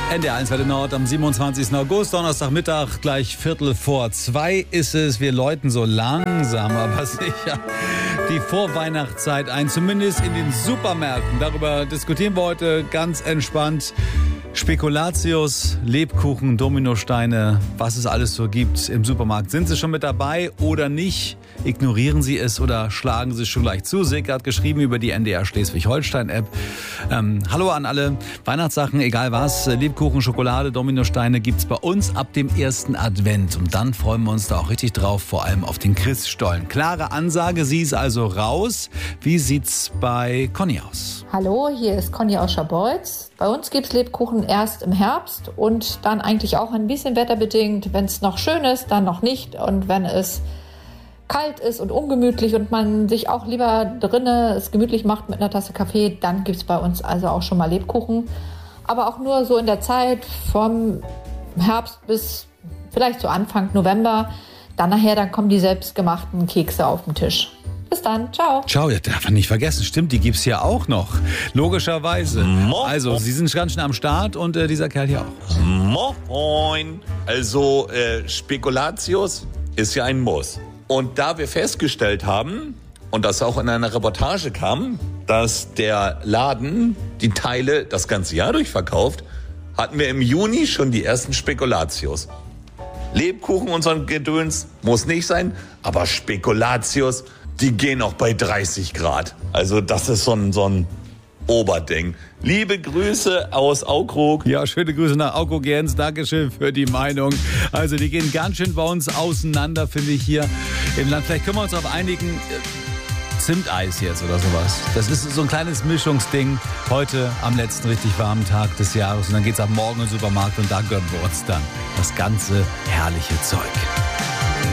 NDR1 Welle Nord am 27. August, Donnerstagmittag, gleich 1:45 ist es. Wir läuten so langsam, aber sicher die Vorweihnachtszeit ein, zumindest in den Supermärkten. Darüber diskutieren wir heute ganz entspannt. Spekulatius, Lebkuchen, Dominosteine, was es alles so gibt im Supermarkt. Sind Sie schon mit dabei oder nicht? Ignorieren Sie es oder schlagen Sie es schon gleich zu? Silke hat geschrieben über die NDR Schleswig-Holstein-App. Hallo an alle. Weihnachtssachen, egal was, Lebkuchen, Schokolade, Dominosteine gibt's bei uns ab dem ersten Advent. Und dann freuen wir uns da auch richtig drauf, vor allem auf den Christstollen. Klare Ansage, sie ist also raus. Wie sieht's bei Conny aus? Hallo, hier ist Conny aus Scharbeutz. Bei uns gibt's Lebkuchen erst im Herbst und dann eigentlich auch ein bisschen wetterbedingt. Wenn es noch schön ist, dann noch nicht. Und wenn es kalt ist und ungemütlich und man sich auch lieber drinnen es gemütlich macht mit einer Tasse Kaffee, dann gibt es bei uns also auch schon mal Lebkuchen. Aber auch nur so in der Zeit vom Herbst bis vielleicht so Anfang November. Dann kommen die selbstgemachten Kekse auf den Tisch. Bis dann, ciao. Ciao, das darf man nicht vergessen. Stimmt, die gibt's ja auch noch. Logischerweise. Also, Sie sind ganz schön am Start und dieser Kerl hier auch. Moin. Also, Spekulatius ist ja ein Muss. Und da wir festgestellt haben, und das auch in einer Reportage kam, dass der Laden die Teile das ganze Jahr durchverkauft, hatten wir im Juni schon die ersten Spekulatius. Lebkuchen und so ein Gedöns muss nicht sein, aber Spekulatius, die gehen auch bei 30 Grad. Also das ist so ein Oberding. Liebe Grüße aus Aukrug. Ja, schöne Grüße nach Aukrug, Jens. Dankeschön für die Meinung. Also die gehen ganz schön bei uns auseinander, finde ich, hier im Land. Vielleicht können wir uns auf einigen Zimteis jetzt oder sowas. Das ist so ein kleines Mischungsding heute am letzten richtig warmen Tag des Jahres. Und dann geht's ab morgen im Supermarkt und da gönnen wir uns dann das ganze herrliche Zeug.